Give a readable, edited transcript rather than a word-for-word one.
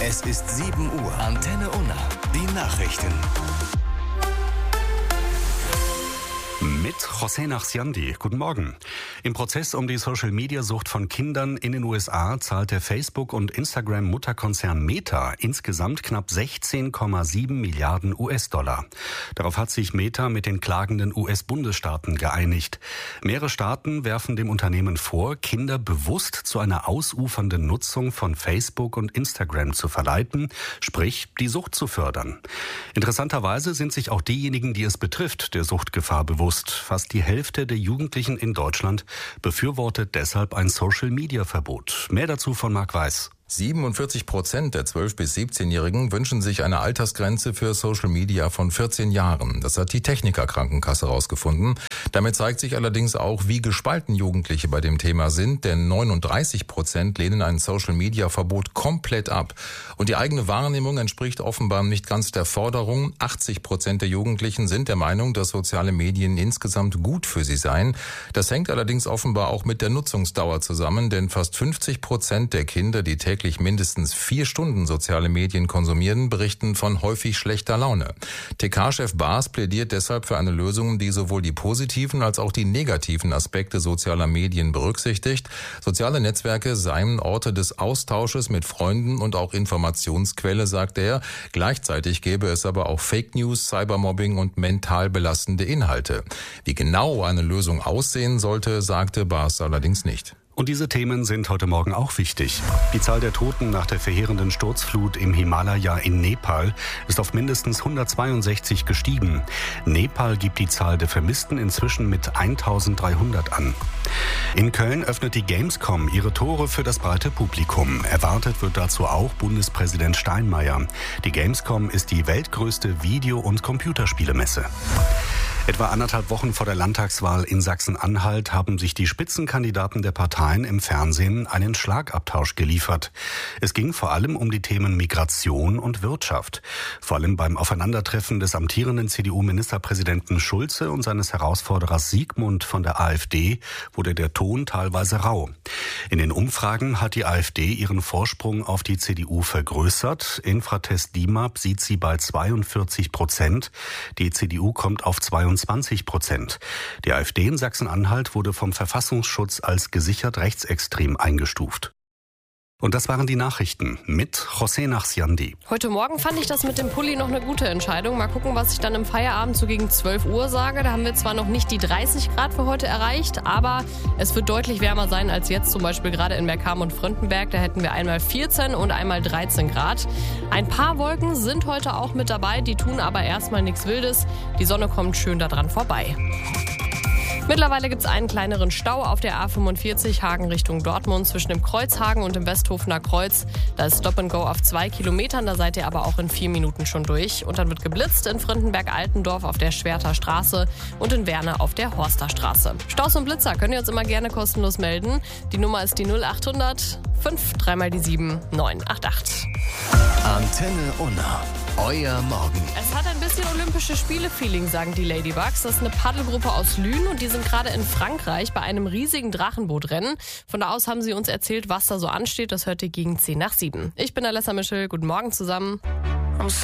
Es ist 7 Uhr. Antenne Unna. Die Nachrichten. Mit José Nachsiandi. Guten Morgen. Im Prozess um die Social-Media-Sucht von Kindern in den USA zahlt der Facebook- und Instagram-Mutterkonzern Meta insgesamt knapp 16,7 Milliarden US-Dollar. Darauf hat sich Meta mit den klagenden US-Bundesstaaten geeinigt. Mehrere Staaten werfen dem Unternehmen vor, Kinder bewusst zu einer ausufernden Nutzung von Facebook und Instagram zu verleiten, sprich die Sucht zu fördern. Interessanterweise sind sich auch diejenigen, die es betrifft, der Suchtgefahr bewusst. Fast die Hälfte der Jugendlichen in Deutschland befürwortet deshalb ein Social-Media-Verbot. Mehr dazu von Marc Weiß. 47% der 12- bis 17-Jährigen wünschen sich eine Altersgrenze für Social Media von 14 Jahren. Das hat die Techniker-Krankenkasse herausgefunden. Damit zeigt sich allerdings auch, wie gespalten Jugendliche bei dem Thema sind, denn 39% lehnen ein Social-Media-Verbot komplett ab. Und die eigene Wahrnehmung entspricht offenbar nicht ganz der Forderung. 80% der Jugendlichen sind der Meinung, dass soziale Medien insgesamt gut für sie seien. Das hängt allerdings offenbar auch mit der Nutzungsdauer zusammen, denn fast 50% der Kinder, die täglich mindestens 4 Stunden soziale Medien konsumieren, berichten von häufig schlechter Laune. TK-Chef Baas plädiert deshalb für eine Lösung, die sowohl die positiven als auch die negativen Aspekte sozialer Medien berücksichtigt. Soziale Netzwerke seien Orte des Austausches mit Freunden und auch Informationsquelle, sagt er. Gleichzeitig gäbe es aber auch Fake News, Cybermobbing und mental belastende Inhalte. Wie genau eine Lösung aussehen sollte, sagte Baas allerdings nicht. Und diese Themen sind heute Morgen auch wichtig. Die Zahl der Toten nach der verheerenden Sturzflut im Himalaya in Nepal ist auf mindestens 162 gestiegen. Nepal gibt die Zahl der Vermissten inzwischen mit 1300 an. In Köln öffnet die Gamescom ihre Tore für das breite Publikum. Erwartet wird dazu auch Bundespräsident Steinmeier. Die Gamescom ist die weltgrößte Video- und Computerspielemesse. Etwa 1,5 Wochen vor der Landtagswahl in Sachsen-Anhalt haben sich die Spitzenkandidaten der Parteien im Fernsehen einen Schlagabtausch geliefert. Es ging vor allem um die Themen Migration und Wirtschaft. Vor allem beim Aufeinandertreffen des amtierenden CDU-Ministerpräsidenten Schulze und seines Herausforderers Siegmund von der AfD wurde der Ton teilweise rau. In den Umfragen hat die AfD ihren Vorsprung auf die CDU vergrößert. Infratest DIMAP sieht sie bei 42%. Die CDU kommt auf 22%. Die AfD in Sachsen-Anhalt wurde vom Verfassungsschutz als gesichert rechtsextrem eingestuft. Und das waren die Nachrichten mit José Nachsiandi. Heute Morgen fand ich das mit dem Pulli noch eine gute Entscheidung. Mal gucken, was ich dann im Feierabend so gegen 12 Uhr sage. Da haben wir zwar noch nicht die 30 Grad für heute erreicht, aber es wird deutlich wärmer sein als jetzt, zum Beispiel gerade in Bergkamen und Fröndenberg. Da hätten wir einmal 14 und einmal 13 Grad. Ein paar Wolken sind heute auch mit dabei, die tun aber erstmal nichts Wildes. Die Sonne kommt schön daran vorbei. Mittlerweile gibt es einen kleineren Stau auf der A45 Hagen Richtung Dortmund zwischen dem Kreuzhagen und dem Westhofener Kreuz. Da ist Stop and Go auf 2 Kilometern, da seid ihr aber auch in 4 Minuten schon durch. Und dann wird geblitzt in Fröndenberg-Altendorf auf der Schwerter Straße und in Werne auf der Horster Straße. Staus und Blitzer könnt ihr uns immer gerne kostenlos melden. Die Nummer ist die 0800 5 3 mal die 7 988. Antenne Unna. Euer Morgen. Es hat ein bisschen Olympische Spiele-Feeling, sagen die Ladybugs. Das ist eine Paddelgruppe aus Lünen und die sind gerade in Frankreich bei einem riesigen Drachenbootrennen. Von da aus haben sie uns erzählt, was da so ansteht. Das hört ihr gegen 10 nach 7. Ich bin Alessa Mischel. Guten Morgen zusammen.